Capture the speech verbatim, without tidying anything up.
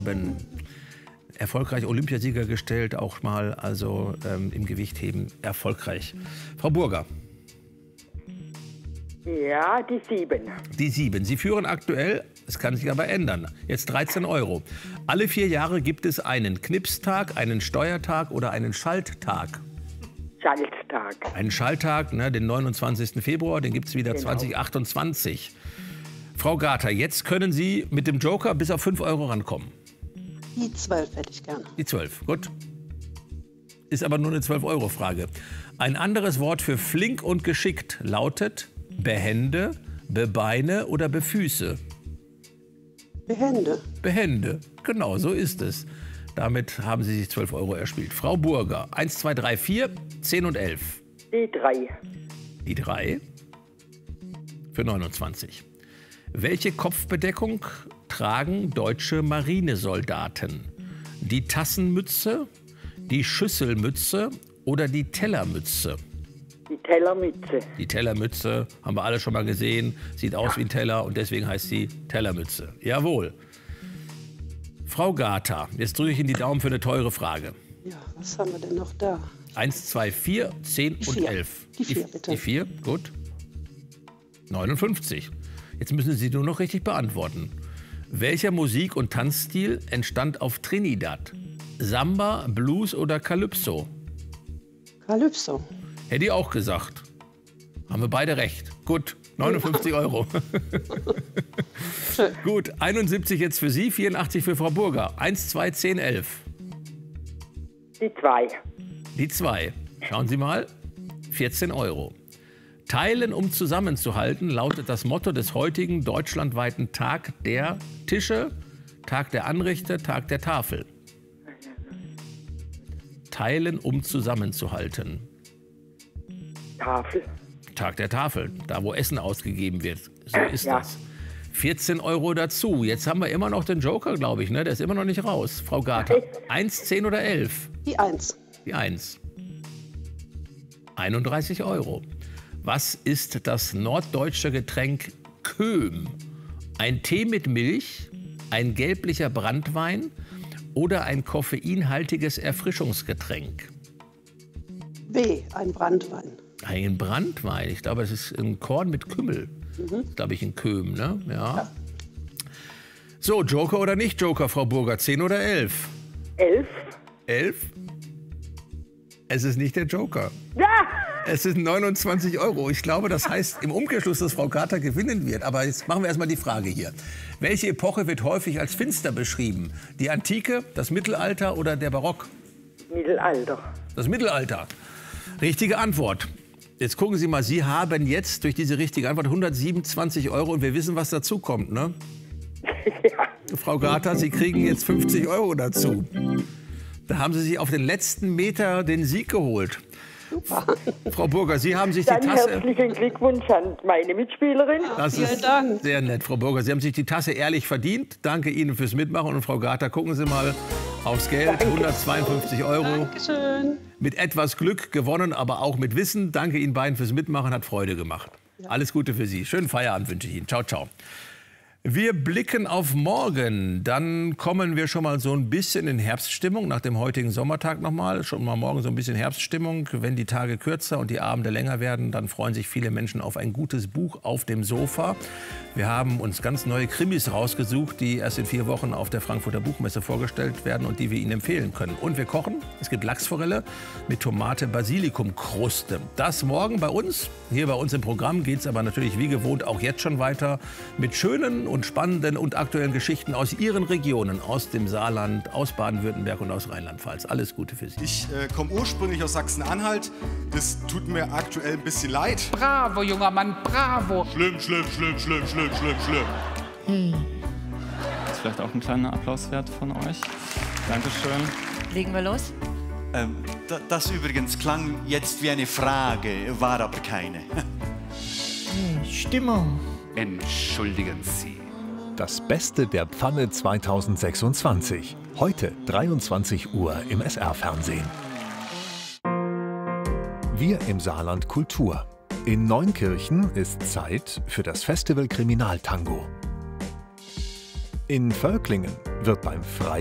Bin erfolgreich Olympiasieger gestellt, auch mal also ähm, im Gewichtheben erfolgreich. Frau Burger. Ja, die sieben. Die sieben. Sie führen aktuell, es kann sich aber ändern, jetzt dreizehn Euro. Alle vier Jahre gibt es einen Knipstag, einen Steuertag oder einen Schalttag. Schalttag. Einen Schalttag, ne, den neunundzwanzigsten Februar, den gibt es wieder Genau. zwanzig achtundzwanzig. Frau Gater, jetzt können Sie mit dem Joker bis auf fünf Euro rankommen. Die zwölf hätte ich gerne. Die zwölf, gut. Ist aber nur eine zwölf-Euro-Frage. Ein anderes Wort für flink und geschickt lautet behende, bebeine oder befüße. Behände. Behände, genau, so ist es. Damit haben Sie sich zwölf Euro erspielt. Frau Burger, eins, zwei, drei, vier, zehn und elf. Die drei. Die drei für neunundzwanzig. Welche Kopfbedeckung tragen deutsche Marinesoldaten? Die Tassenmütze, die Schüsselmütze oder die Tellermütze? Die Tellermütze. Die Tellermütze haben wir alle schon mal gesehen. Sieht aus wie ein Teller und deswegen heißt sie Tellermütze. Jawohl. Frau Gater, jetzt drücke ich Ihnen die Daumen für eine teure Frage. Ja, was haben wir denn noch da? eins, zwei, vier, zehn Die und vier. elf. Die vier, bitte. Die vier, gut. neunundfünfzig. Jetzt müssen Sie nur noch richtig beantworten. Welcher Musik- und Tanzstil entstand auf Trinidad? Samba, Blues oder Calypso? Calypso. Hätte ich auch gesagt. Haben wir beide recht. Gut, neunundfünfzig Euro. Schön. Gut, einundsiebzig jetzt für Sie, vierundachtzig für Frau Burger. eins, zwei, zehn, elf. Die zwei. Die zwei. Schauen Sie mal, vierzehn Euro. Teilen, um zusammenzuhalten, lautet das Motto des heutigen deutschlandweiten Tag der Tische, Tag der Anrichte, Tag der Tafel. Teilen, um zusammenzuhalten. Tafel. Tag der Tafel, da wo Essen ausgegeben wird. So ist Ja. das. vierzehn Euro dazu. Jetzt haben wir immer noch den Joker, glaube ich, ne? Der ist immer noch nicht raus. Frau Gater, eins, zehn oder elf? Die eins. Die eins. einunddreißig Euro. Was ist das norddeutsche Getränk Köhm? Ein Tee mit Milch, ein gelblicher Branntwein oder ein koffeinhaltiges Erfrischungsgetränk? B. Ein Branntwein. Ein Branntwein. Ich glaube, es ist ein Korn mit Kümmel. Mhm. Glaube ich, ein Köhm, ne? Ja. Ja. So, Joker oder nicht Joker, Frau Burger? zehn oder elf? Elf. elf? Es ist nicht der Joker. Ja! Es sind neunundzwanzig Euro. Ich glaube, das heißt im Umkehrschluss, dass Frau Gater gewinnen wird. Aber jetzt machen wir erstmal die Frage hier. Welche Epoche wird häufig als finster beschrieben? Die Antike, das Mittelalter oder der Barock? Mittelalter. Das Mittelalter. Richtige Antwort. Jetzt gucken Sie mal, Sie haben jetzt durch diese richtige Antwort hundertsiebenundzwanzig Euro und wir wissen, was dazu kommt, ne? Ja. Frau Gater, Sie kriegen jetzt fünfzig Euro dazu. Da haben Sie sich auf den letzten Meter den Sieg geholt. Super. Frau Burger, Sie haben sich die Dann Tasse... herzlichen Glückwunsch an meine Mitspielerin. Das Vielen ist Dank. sehr nett, Frau Burger. Sie haben sich die Tasse ehrlich verdient. Danke Ihnen fürs Mitmachen. Und Frau Gater, gucken Sie mal aufs Geld. Danke. hundertzweiundfünfzig Euro. Dankeschön. Mit etwas Glück gewonnen, aber auch mit Wissen. Danke Ihnen beiden fürs Mitmachen. Hat Freude gemacht. Alles Gute für Sie. Schönen Feierabend wünsche ich Ihnen. Ciao, ciao. Wir blicken auf morgen. Dann kommen wir schon mal so ein bisschen in Herbststimmung. Nach dem heutigen Sommertag noch mal. Schon mal morgen so ein bisschen Herbststimmung. Wenn die Tage kürzer und die Abende länger werden, dann freuen sich viele Menschen auf ein gutes Buch auf dem Sofa. Wir haben uns ganz neue Krimis rausgesucht, die erst in vier Wochen auf der Frankfurter Buchmesse vorgestellt werden und die wir Ihnen empfehlen können. Und wir kochen. Es gibt Lachsforelle mit Tomate-Basilikum-Kruste. Das morgen bei uns. Hier bei uns im Programm geht es aber natürlich wie gewohnt auch jetzt schon weiter mit schönen und spannenden und aktuellen Geschichten aus Ihren Regionen, aus dem Saarland, aus Baden-Württemberg und aus Rheinland-Pfalz. Alles Gute für Sie. Ich äh, komme ursprünglich aus Sachsen-Anhalt. Das tut mir aktuell ein bisschen leid. Bravo, junger Mann, bravo. Schlimm, schlimm, schlimm, schlimm, schlimm, schlimm, schlimm. Das ist vielleicht auch ein kleiner Applaus wert von euch. Dankeschön. Legen wir los? Ähm, da, das übrigens klang jetzt wie eine Frage, war aber keine. Stimmung. Entschuldigen Sie. Das Beste der Pfanne zweitausendsechsundzwanzig. Heute dreiundzwanzig Uhr im S R-Fernsehen. Wir im Saarland Kultur. In Neunkirchen ist Zeit für das Festival Kriminaltango. In Völklingen wird beim Freibad